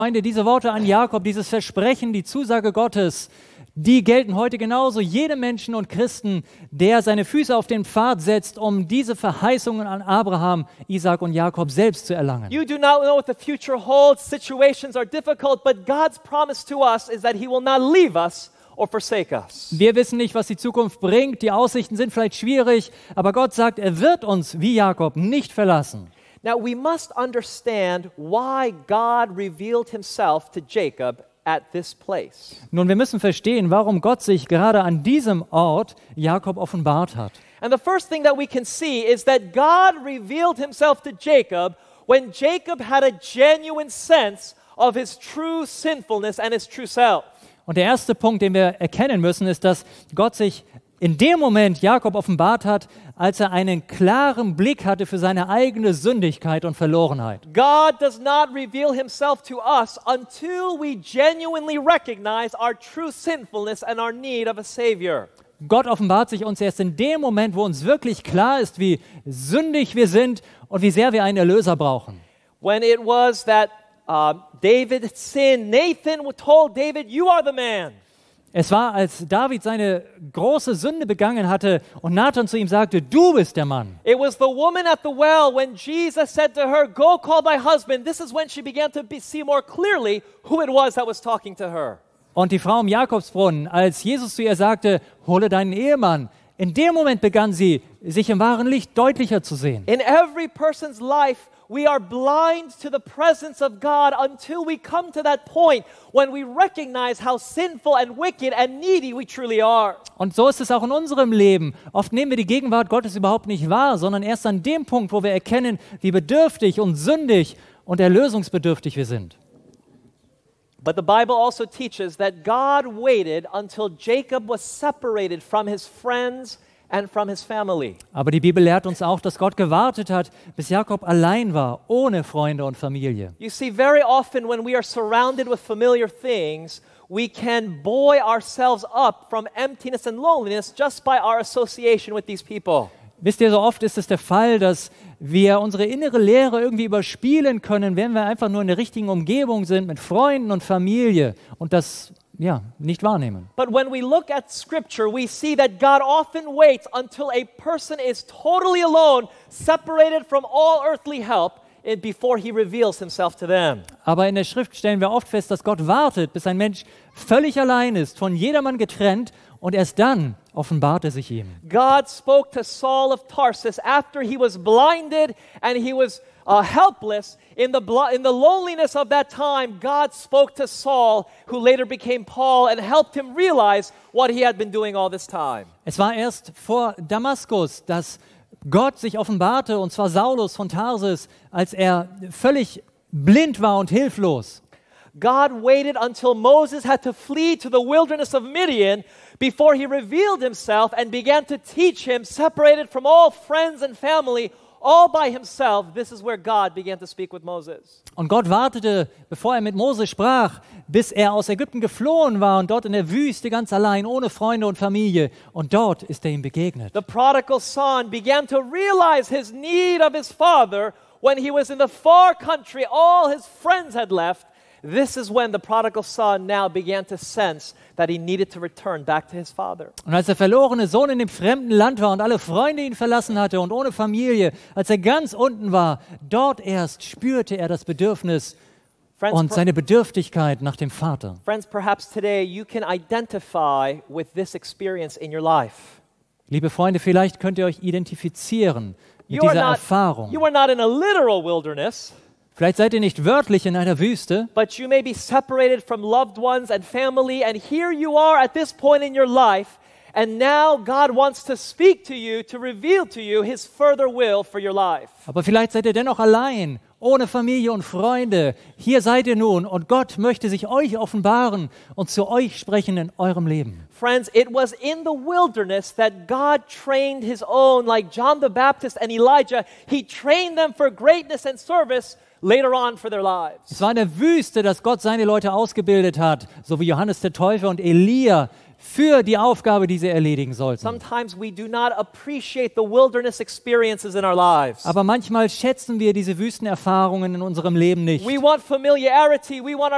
Freunde, diese Worte an Jakob, dieses Versprechen, die Zusage Gottes, die gelten heute genauso jedem Menschen und Christen, der seine Füße auf den Pfad setzt, um diese Verheißungen an Abraham, Isaak und Jakob selbst zu erlangen. You do not know what the future holds. Situations are difficult, but God's promise to us is that He will not leave us or forsake us. Wir wissen nicht, was die Zukunft bringt, die Aussichten sind vielleicht schwierig, aber Gott sagt, er wird uns, wie Jakob, nicht verlassen. Now we must understand why God revealed Himself to Jacob at this place. Nun, wir müssen verstehen, warum Gott sich gerade an diesem Ort Jakob offenbart hat. And the first thing that we can see is that God revealed Himself to Jacob when Jacob had a genuine sense of his true sinfulness and his true self. Und der erste Punkt, den wir erkennen müssen, ist, dass Gott sich in dem Moment Jakob offenbart hat, als er einen klaren Blick hatte für seine eigene Sündigkeit und Verlorenheit. God does not reveal Himself to us until we genuinely recognize our true sinfulness and our need of a Savior. Gott offenbart sich uns erst in dem Moment, wo uns wirklich klar ist, wie sündig wir sind und wie sehr wir einen Erlöser brauchen. When it was that David sinned, Nathan told David, "You are the man." Es war, als David seine große Sünde begangen hatte und Nathan zu ihm sagte, du bist der Mann. It was the woman at the well when Jesus said to her, "Go call thy husband." This is when she began to see more clearly who it was that was talking to her. Und die Frau im Jakobsbrunnen, als Jesus zu ihr sagte, hole deinen Ehemann, in dem Moment begann sie, sich im wahren Licht deutlicher zu sehen. In every person's life, we are blind to the presence of God until we come to that point when we recognize how sinful and wicked and needy we truly are. Und so ist es auch in unserem Leben. Oft nehmen wir die Gegenwart Gottes überhaupt nicht wahr, sondern erst an dem Punkt, wo wir erkennen, wie bedürftig und sündig und erlösungsbedürftig wir sind. But the Bible also teaches that God waited until Jacob was separated from his friends and from his family. Aber die Bibel lehrt uns auch, dass Gott gewartet hat, bis Jakob allein war, ohne Freunde und Familie. You see, very often when we are surrounded with familiar things, we can buoy ourselves up from emptiness and loneliness just by our association with these people. Wisst ihr, so oft ist es der Fall, dass wir unsere innere Leere irgendwie überspielen können, wenn wir einfach nur in der richtigen Umgebung sind, mit Freunden und Familie und das nicht wahrnehmen. But when we look at Scripture, we see that God often waits until a person is totally alone, separated from all earthly help, before He reveals Himself to them. Aber in der Schrift stellen wir oft fest, dass Gott wartet, bis ein Mensch völlig allein ist, von jedermann getrennt und erst dann offenbart er sich ihm. God spoke to Saul of Tarsus after he was blinded and he was helpless. In the loneliness of that time, God spoke to Saul, who later became Paul, and helped him realize what he had been doing all this time. Es war erst vor Damaskus, dass Gott sich offenbarte, und zwar Saulus von Tarsis, als er völlig blind war und hilflos. God waited until Moses had to flee to the wilderness of Midian before He revealed Himself and began to teach him, separated from all friends and family, all by himself. This is where God began to speak with Moses. Und Gott wartete, bevor er mit Mose sprach, bis er aus Ägypten geflohen war und dort in der Wüste ganz allein, ohne Freunde und Familie. Und dort ist er ihm begegnet. The prodigal son began to realize his need of his father when he was in the far country. All his friends had left. This is when the prodigal son now began to sense that he needed to return back to his father. Und als der verlorene Sohn in dem fremden Land war und alle Freunde ihn verlassen hatte und ohne Familie, als er ganz unten war, dort erst spürte er das Bedürfnis und seine Bedürftigkeit nach dem Vater. Friends, perhaps today you can identify with this experience in your life. Liebe Freunde, vielleicht könnt ihr euch identifizieren mit dieser Erfahrung. You are not in a literal wilderness. Vielleicht seid ihr nicht wörtlich in einer Wüste, but you may be separated from loved ones and family, and here you are at this point in your life, and now God wants to speak to you, to reveal to you His further will for your life. Aber vielleicht seid ihr dennoch allein, ohne Familie und Freunde. Hier seid ihr nun und Gott möchte sich euch offenbaren und zu euch sprechen in eurem Leben. Friends, it was in the wilderness that God trained His own, like John the Baptist and Elijah. He trained them for greatness and service later on for their lives. Es war in der Wüste, dass Gott seine Leute ausgebildet hat, so wie Johannes der Täufer und Elia, für die Aufgabe, die sie erledigen sollten. Sometimes we do not appreciate the wilderness experiences in our lives. Aber manchmal schätzen wir diese Wüstenerfahrungen in unserem Leben nicht. We want familiarity, we want